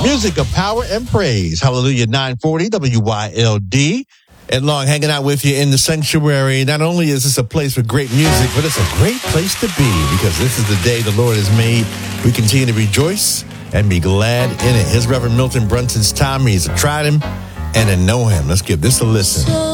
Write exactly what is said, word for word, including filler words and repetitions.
Music of power and praise. Hallelujah. nine forty W Y L D. Ed Long hanging out with you in the sanctuary. Not only is this a place for great music, but it's a great place to be because this is the day the Lord has made. We continue to rejoice and be glad in it. Here's Reverend Milton Brunson's time. He's a tried him and a know him. Let's give this a listen.